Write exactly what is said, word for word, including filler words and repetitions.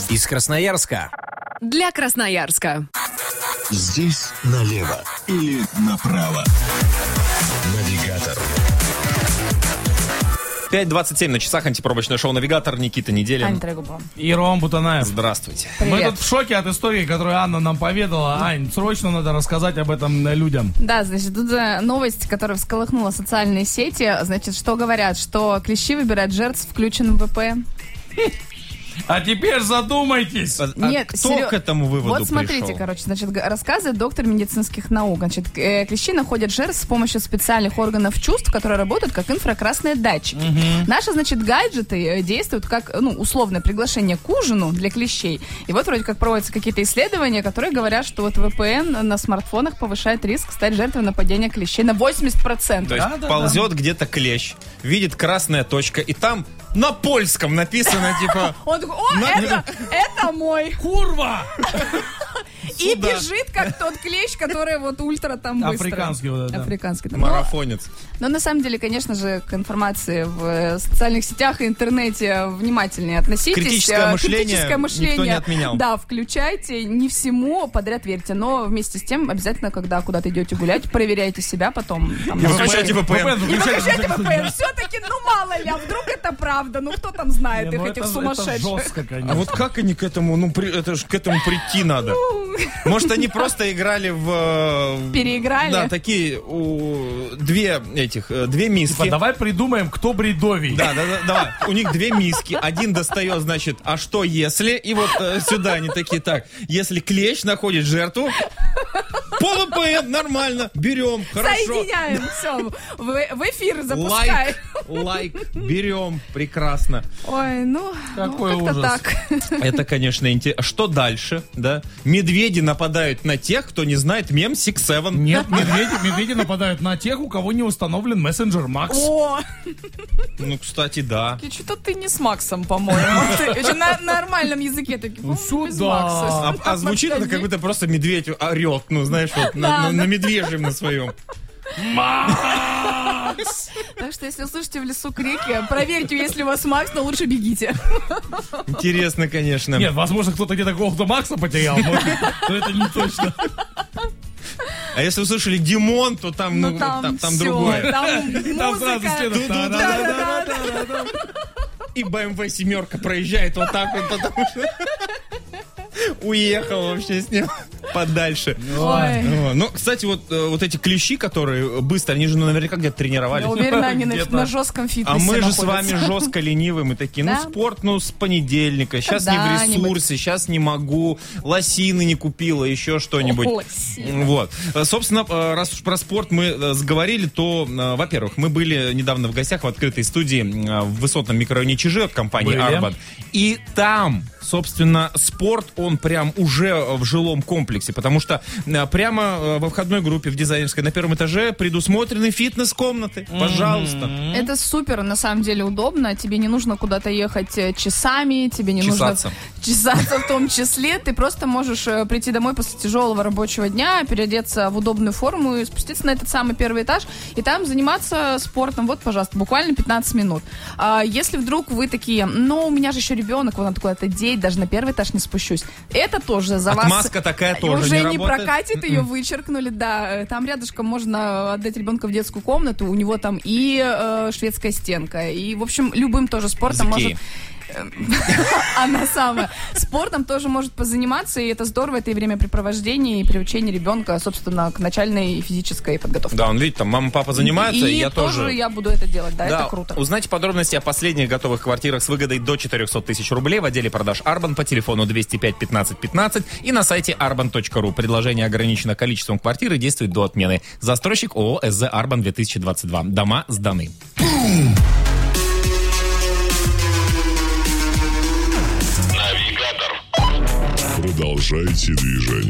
Из Красноярска. Для Красноярска. Здесь налево или направо. Навигатор. пять двадцать семь на часах, антипробочное шоу «Навигатор». Никита Неделин. Ань Трегубова. И Ром Бутанаев. Здравствуйте. Привет. Мы тут в шоке от истории, которую Анна нам поведала. Ань, срочно надо рассказать об этом людям. Да, значит, тут э, новость, которая всколыхнула социальные сети. Значит, что говорят? Что клещи выбирают жертв с включенным вэ пэ. А теперь задумайтесь. А, Нет, а кто серьё- к этому выводу Вот смотрите, пришел? короче, значит, г- рассказывает доктор медицинских наук. Значит, э, клещи находят жертв с помощью специальных органов чувств, которые работают как инфракрасные датчики. Наши, значит, гаджеты э, действуют как, ну, условное приглашение к ужину для клещей. И вот вроде как проводятся какие-то исследования, которые говорят, что вот вэ пэ эн на смартфонах повышает риск стать жертвой нападения клещей на восемьдесят процентов. То есть Да, да, ползет где-то клещ, видит красная точка, и там на польском написано, типа... Он такой, о, На- это, это мой. Курва! И Сюда. бежит, как тот клещ, который вот ультра там быстро. Африканский вот этот, да. Африканский. Но, Марафонец. но на самом деле, конечно же, к информации в э, социальных сетях и интернете внимательнее относитесь. Критическое Э, мышление критическое мышление, никто не отменял. Да, включайте, не всему подряд верьте, но вместе с тем обязательно, когда куда-то идете гулять, проверяйте себя потом. Там, И на выключайте случай- вэ пэ эн. Не выключайте вэ пэ эн. Все-таки, ну мало ли, а вдруг это правда? Ну кто там знает Не, их, ну этих это- сумасшедших? Это жестко, конечно. А вот как они к этому, ну, при- это ж к этому прийти надо? Может, они просто играли в... э, Переиграли? Да, такие у, две этих, э, две миски. Типа, давай придумаем, кто бредовий. Да, да, да, давай. У них две миски. Один достает, значит, а что если? И вот э, сюда они такие, так, если клещ находит жертву, по вэ пэ эн нормально, берем, хорошо. Соединяем, все, в, в эфир запускай. Лайк, лайк, берем, прекрасно. Ой, ну, Какой ну как-то ужас. так. Это, конечно, интересно. Что дальше, да? Медведи нападают на тех, кто не знает мем Six Seven. Нет, медведи, медведи нападают на тех, у кого не установлен мессенджер Макс. О, Ну, кстати, да. что-то ты не с Максом, по-моему. Ты еще на нормальном языке такие, Ну, по-моему, без сюда. Макса. А, а звучит это, как будто просто медведь орет, ну, знаешь, вот на, на- на медвежьем на своем. Так что, если услышите в лесу крики, проверьте, если у вас Макс, но лучше бегите. Интересно, конечно. Нет, возможно, кто-то где-то какого-то Макса потерял, но, но это не точно. А если услышали Димон, то там, ну, Ну там, там, там всё, другое. Там Там сразу музыка. следует. Да-да-да. И бэ эм вэ семерка проезжает вот так вот, потому что уехал вообще с ним подальше. Ой. О, Ну, кстати, вот, э, вот эти клещи, которые быстро, они же ну, наверняка где-то тренировались. Я уверена, они на, Где-то. на жестком фитнесе А мы же с находятся. вами жестко ленивые, мы такие, ну, Да. спорт, ну, с понедельника, сейчас не в Когда-нибудь. ресурсе, сейчас не могу, лосины не купила, еще что-нибудь. О, лосины. Вот. Э, Собственно, э, раз уж про спорт мы э, заговорили, то, э, во-первых, мы были недавно в гостях в открытой студии э, в высотном микрорайоне Чижи от компании Были. Арбан. И там, собственно, спорт, он прям уже в жилом комплексе, потому что э, прямо э, во входной группе в дизайнерской на первом этаже предусмотрены фитнес-комнаты. Пожалуйста. Это супер, на самом деле удобно. Тебе не нужно куда-то ехать э, часами, тебе не Чесаться. нужно чесаться в том числе. Ты просто можешь э, прийти домой после тяжелого рабочего дня, переодеться в удобную форму и спуститься на этот самый первый этаж и там заниматься спортом. Вот, пожалуйста, буквально пятнадцать минут. А если вдруг вы такие, ну, у меня же еще ребенок, вот надо куда-то деть, даже на первый этаж не спущусь. Это тоже за вас... Отмазка такая тоже уже не не работает? прокатит, ее вычеркнули, да. Там рядышком можно отдать ребенка в детскую комнату, у него там и э, шведская стенка, и, в общем, любым тоже спортом Из может... Икеи. Она самая. Спортом тоже может позаниматься, и это здорово, это и времяпрепровождение, и приучение ребенка, собственно, к начальной физической подготовке. Да, он видит, там мама, папа занимаются, и, и я тоже тоже... я буду это делать, да, Да, это круто. узнайте подробности о последних готовых квартирах с выгодой до четыреста тысяч рублей в отделе продаж Арбан по телефону двести пять пятнадцать пятнадцать и на сайте арбан точка ру. Предложение ограничено количеством квартир и действует до отмены. Застройщик ООО СЗ Арбан две тысячи двадцать два. Дома сданы. Продолжайте движение.